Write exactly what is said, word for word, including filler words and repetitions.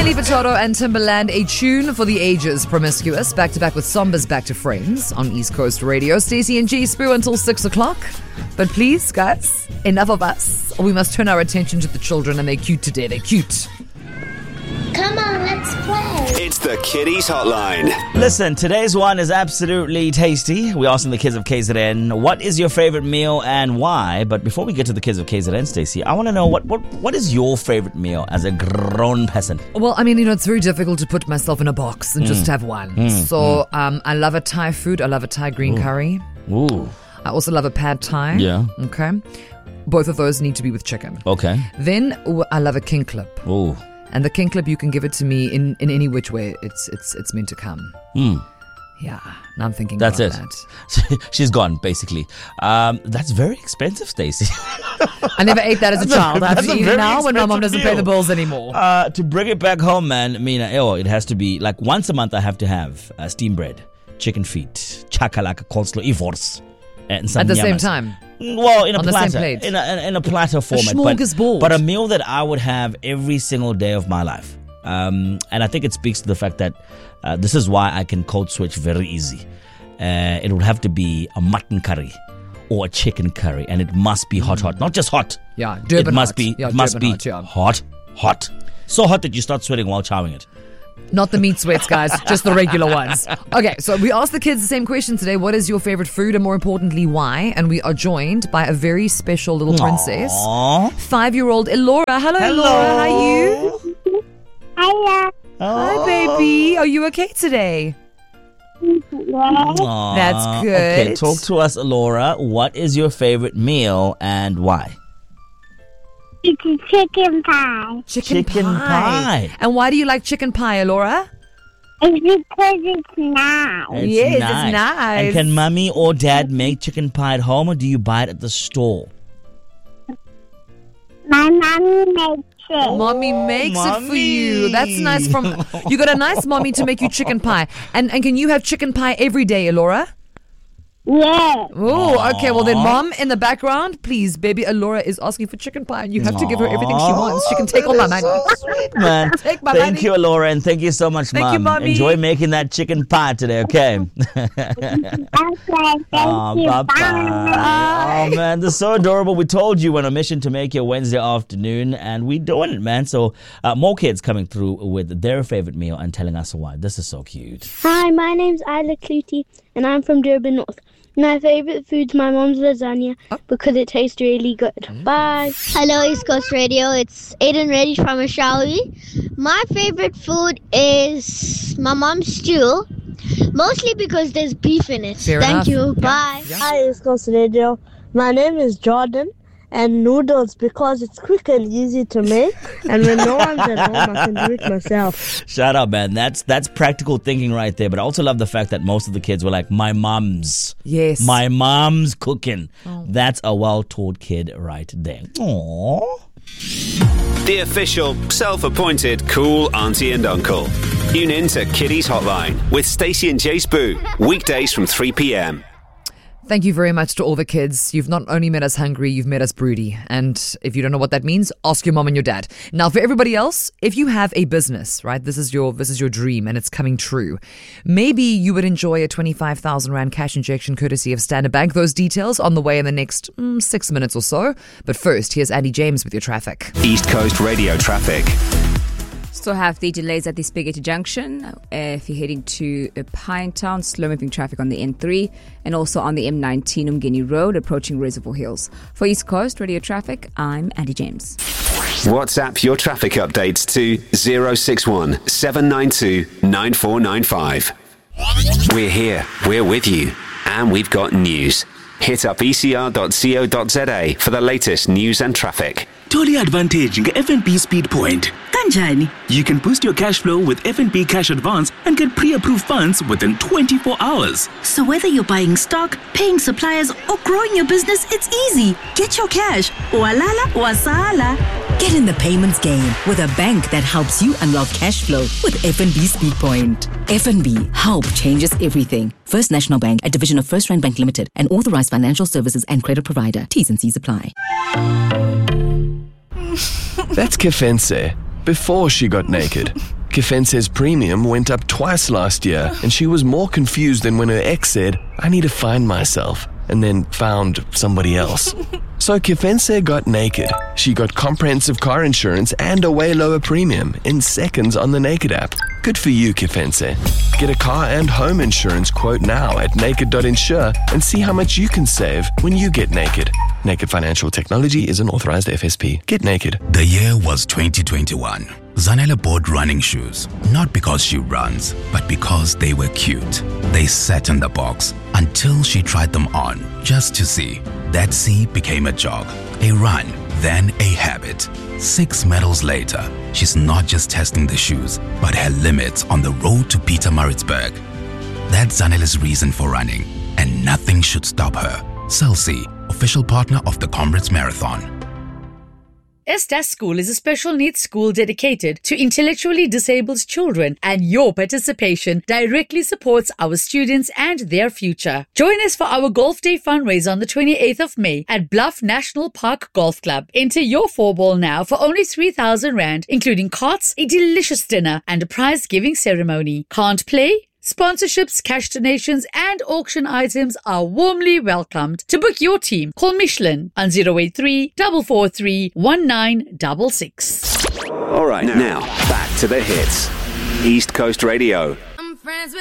Nelly Furtado and Timbaland, a tune for the ages, Promiscuous, back to back with Samba's Back to Friends on East Coast Radio. Stacey and G Spoo until six o'clock. But please, guys, enough of us. We must turn our attention to the children, and they're cute today. They're cute. Come on, let's play. It's the Kiddies Hotline. Listen, today's one is absolutely tasty. We're asking the kids of K Z N, what is your favorite meal and why? But before we get to the kids of K Z N, Stacey, I want to know what, what what is your favorite meal as a grown person? Well, I mean, you know, it's very difficult to put myself in a box and mm. just have one. Mm. So mm. Um, I love a Thai food. I love a Thai green Ooh. curry. Ooh. I also love a pad Thai. Yeah. Okay. Both of those need to be with chicken. Okay. Then ooh, I love a king clip. Ooh. And the king clip, you can give it to me in, in any which way it's it's it's meant to come. Mm. Yeah, now I'm thinking that's about it. that. She's gone, basically. Um, that's very expensive, Stacey. I never ate that as a child. I have to eat it now when my mom doesn't meal. pay the bills anymore. Uh, to bring it back home, man, I mean, oh, it has to be like once a month I have to have uh, steamed bread, chicken feet, chakalaka, coleslaw, ivors, and some At the nyamas. same time? Well, in a On the platter, same plate. in a in a platter format, smorgasbord. but, but a meal that I would have every single day of my life. Um, and I think it speaks to the fact that uh, this is why I can code switch very easy. Uh, it would have to be a mutton curry or a chicken curry, and it must be hot, hot, not just hot. Yeah, Durban it must hot. be, Yeah, it must Durban be hot, yeah. hot, hot, so hot that you start sweating while chowing it. Not the meat sweats, guys, just the regular ones. Okay, so we asked the kids the same question today. What is your favorite food, and more importantly, why? And we are joined by a very special little princess, Aww. five-year-old Elora. Hello, Hello. Elora. How are you? Hiya. Hi, baby. Are you okay today? Aww. That's good. Okay, talk to us, Laura. What is your favorite meal and why? It's a chicken pie. Chicken, Chicken pie. And why do you like chicken pie, Elora? It's because it's nice. It's Yes, it's nice. nice. And can mummy or dad make chicken pie at home, or do you buy it at the store? My mommy makes it. Mommy makes it for mommy. you. That's nice. From you got a nice mommy to make you chicken pie. And and can you have chicken pie every day, Elora? Yeah. Oh, okay. Well then, mom in the background, please, baby Elora is asking for chicken pie, and you have to give her everything she wants. She can take all my money. Sweet, man. Take my Thank money. you, Laura, and thank you so much, Thank Mom. you, Mommy. Enjoy making that chicken pie today, okay? Okay, thank Oh, you. bye-bye. Bye. Oh, man, this is so adorable. We told you we're on a mission to make your Wednesday afternoon, and we're doing it, man. So uh, more kids coming through with their favorite meal and telling us why. This is so cute. Hi, my name's Isla Clutie, and I'm from Durban North. My favorite food's my mom's lasagna because it tastes really good. Bye. Hello, East Coast Radio. It's Aiden Reddy from Ashawi. My favorite food is my mom's stew, mostly because there's beef in it. Fair Thank enough. you. Yeah. Bye. Yeah. Hi, East Coast Radio. My name is Jordan, and noodles because it's quick and easy to make, and when no one's at home, I can do it myself. Shout out, man. That's that's practical thinking right there. But I also love the fact that most of the kids were like, my mom's. Yes. My mom's cooking. That's a well-taught kid right there. Aww. The official, self-appointed cool auntie and uncle. Tune in to Kiddies Hotline with Stacey and Jay Spoo. Weekdays from three p.m. Thank you very much to all the kids. You've not only made us hungry, you've made us broody. And if you don't know what that means, ask your mom and your dad. Now, for everybody else, if you have a business, right, this is your this is your dream and it's coming true. Maybe you would enjoy a twenty-five thousand rand cash injection courtesy of Standard Bank. Those details on the way in the next mm, six minutes or so. But first, here's Andy James with your traffic. East Coast Radio traffic. Still have the delays at the Spaghetti Junction. Uh, if you're heading to uh, Pinetown, slow-moving traffic on the N three and also on the M nineteen Umgeni Road approaching Reservoir Hills. For East Coast Radio Traffic, I'm Andy James. WhatsApp your traffic updates to zero six one seven nine two nine four nine five. We're here, we're with you, and we've got news. Hit up e c r dot co dot z a for the latest news and traffic. Totally advantage F N B Speed Point. Kanjani? You can boost your cash flow with F N B Cash Advance and get pre-approved funds within twenty-four hours. So whether you're buying stock, paying suppliers, or growing your business, it's easy. Get your cash. Walala wasala. Get in the payments game with a bank that helps you unlock cash flow with F N B Speed Point. F N B, help changes everything. First National Bank, a division of First Rand Bank Limited, an authorized financial services and credit provider. T's and C's apply. That's Kefense before she got naked. Kefense's premium went up twice last year, and she was more confused than when her ex said, "I need to find myself," and then found somebody else. So Kefense got naked. She got comprehensive car insurance and a way lower premium in seconds on the Naked app. Good for you, Kefense. Get a car and home insurance quote now at naked dot insure and see how much you can save when you get naked. Naked Financial Technology is an authorized F S P. Get naked. The year was twenty twenty-one. Zanele bought running shoes, not because she runs, but because they were cute. They sat in the box until she tried them on, just to see. That see became a jog, a run, then a habit. Six medals later, she's not just testing the shoes, but her limits on the road to Pietermaritzburg. That's Zanele's reason for running, and nothing should stop her. Celsi, official partner of the Comrades Marathon. Estes School is a special needs school dedicated to intellectually disabled children, and your participation directly supports our students and their future. Join us for our Golf Day fundraiser on the twenty-eighth of May at Bluff National Park Golf Club. Enter your four ball now for only three thousand rand, including carts, a delicious dinner, and a prize giving ceremony. Can't play? Sponsorships, cash donations, and auction items are warmly welcomed. To book your team, call Michelin on zero eight three, four four three, one nine six six. All right, now back to the hits. East Coast Radio.